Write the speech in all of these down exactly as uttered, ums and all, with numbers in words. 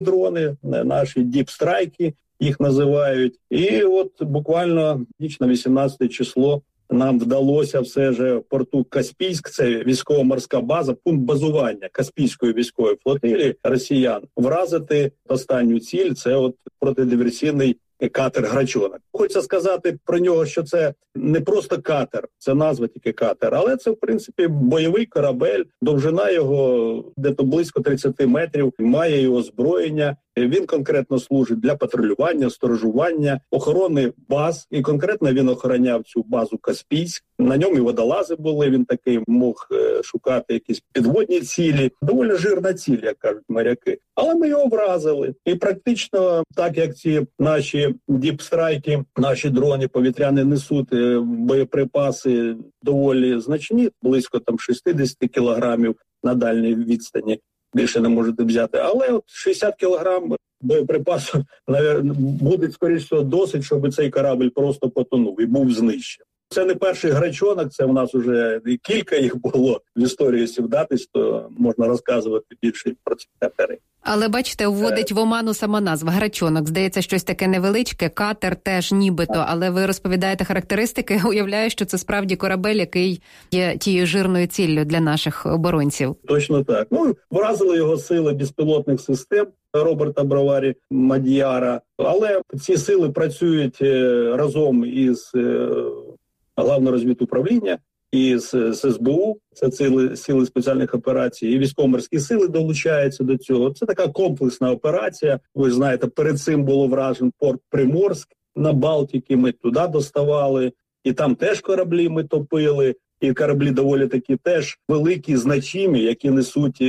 дрони, наші діпстрайки їх називають. І от буквально ніч на вісімнадцяте число нам вдалося все ж в порту Каспійськ, це військово-морська база, пункт базування Каспійської військової флотилії росіян, вразити останню ціль, це от протидиверсійний катер «Грачонок». Хочеться сказати про нього, що це не просто катер, це назва тільки катер, але це, в принципі, бойовий корабель, довжина його десь близько тридцять метрів, має його озброєння. Він конкретно служить для патрулювання, сторожування, охорони баз. І конкретно він охороняв цю базу Каспійськ. На ньому і водолази були, він такий мог е, шукати якісь підводні цілі. Доволі жирна ціль, як кажуть моряки. Але ми його вразили. І практично, так як ці наші діпстрайки, наші дрони повітряні несуть е, боєприпаси доволі значні, близько там шістдесят кілограмів на дальній відстані. Більше не можете взяти. Але от шістдесят кілограм боєприпасу буде, скоріше всього, досить, щоб цей корабль просто потонув і був знищений. Це не перший «Грачонок», це в нас вже кілька їх було в історії сівдатись, то можна розказувати більше про ці катери. Але, бачите, вводить в оману сама назва «Грачонок». Здається, щось таке невеличке, катер теж нібито, але ви розповідаєте характеристики, уявляю, що це справді корабель, який є тією жирною ціллю для наших оборонців. Точно так. Ну, вразили його сили безпілотних систем Роберта Броварі Мад'яра, але ці сили працюють разом із Главного розвідуправління, і з, з ес бе у, це сили, сили спеціальних операцій, і військово-морські сили долучаються до цього. Це така комплексна операція. Ви знаєте, перед цим було вражен порт Приморськ на Балтиці, ми туди доставали, і там теж кораблі ми топили, і кораблі доволі такі теж великі, значимі, які несуть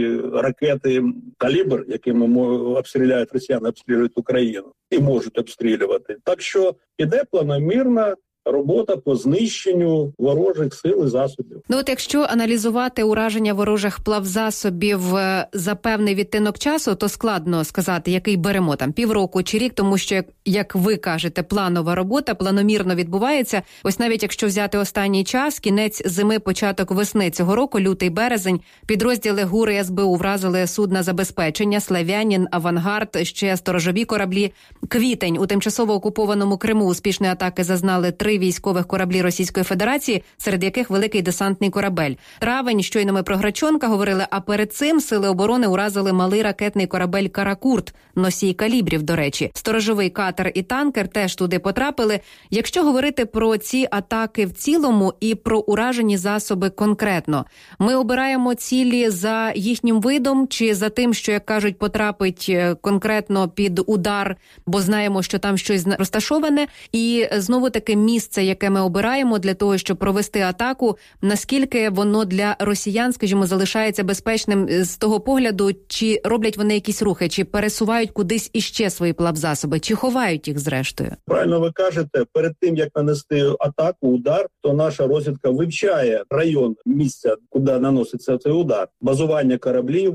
ракети «Калібр», якими обстріляють росіяни, обстрілюють Україну, і можуть обстрілювати. Так що іде планомірна робота по знищенню ворожих сил і засобів. Ну от якщо аналізувати ураження ворожих плавзасобів за певний відтинок часу, то складно сказати, який беремо там півроку чи рік, тому що, як, як ви кажете, планова робота планомірно відбувається. Ось навіть якщо взяти останній час, кінець зими, початок весни цього року, лютий, березень, підрозділи ГУР і ес бе у вразили судна забезпечення, «Слав'янін», «Авангард», ще сторожові кораблі. Квітень у тимчасово окупованому Криму успішної атаки зазнали три військових кораблі Російської Федерації, серед яких великий десантний корабель. Травень, щойно ми про «Грачонка» говорили, а перед цим сили оборони уразили малий ракетний корабель «Каракурт», носій калібрів, до речі. Сторожовий катер і танкер теж туди потрапили. Якщо говорити про ці атаки в цілому і про уражені засоби конкретно, ми обираємо цілі за їхнім видом чи за тим, що, як кажуть, потрапить конкретно під удар, бо знаємо, що там щось розташоване, і знову-таки місце, яке ми обираємо для того, щоб провести атаку, наскільки воно для росіян, скажімо, залишається безпечним з того погляду, чи роблять вони якісь рухи, чи пересувають кудись іще свої плавзасоби, чи ховають їх зрештою? Правильно ви кажете, перед тим, як нанести атаку, удар, то наша розвідка вивчає район місця, куди наноситься цей удар. Базування кораблів,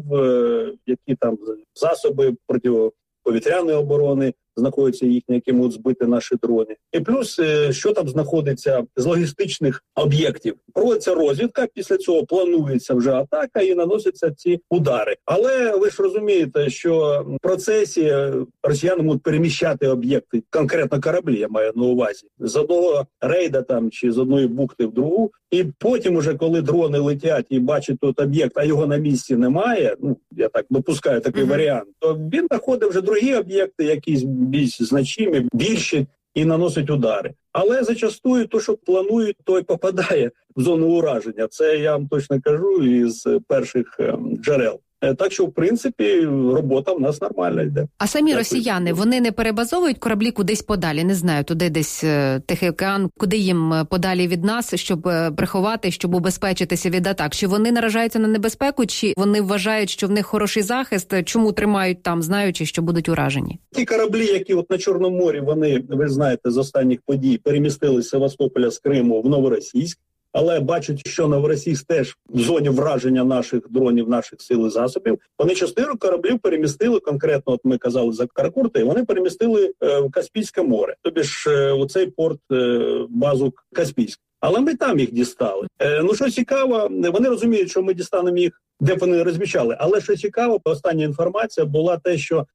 які там засоби протиповітряної оборони, знаходяться їхні, які можуть збити наші дрони. І плюс, що там знаходиться з логістичних об'єктів. Проводиться розвідка, після цього планується вже атака і наносяться ці удари. Але ви ж розумієте, що в процесі росіяни можуть переміщати об'єкти, конкретно кораблі, я маю на увазі, з одного рейда там чи з одної бухти в другу. І потім уже, коли дрони летять і бачать тут об'єкт, а його на місці немає, ну, я так допускаю такий mm-hmm. варіант, то він знаходить вже другі об'єкти, якісь більш значимі, більші, і наносить удари. Але зачастую то, що планують, то й попадає в зону ураження. Це я вам точно кажу із перших ем, джерел. Так що, в принципі, робота в нас нормальна йде. А самі Дякую. Росіяни, вони не перебазовують кораблі кудись подалі? Не знаю, туди десь Тихий океан, куди їм подалі від нас, щоб приховати, щоб убезпечитися від атак? Чи вони наражаються на небезпеку, чи вони вважають, що в них хороший захист? Чому тримають там, знаючи, що будуть уражені? Ті кораблі, які от на Чорному морі, вони, ви знаєте, з останніх подій перемістилися з Севастополя, з Криму в Новоросійськ. Але бачать, що Новоросійськ теж в зоні враження наших дронів, наших сил і засобів. Вони частину кораблів перемістили конкретно, от ми казали за Каракурта, і вони перемістили е, в Каспійське море. Тобі ж е, оцей порт, е, базу Каспійськ. Але ми там їх дістали. Е, ну, що цікаво, вони розуміють, що ми дістанемо їх, де б вони розміщали. Але що цікаво, остання інформація була те, що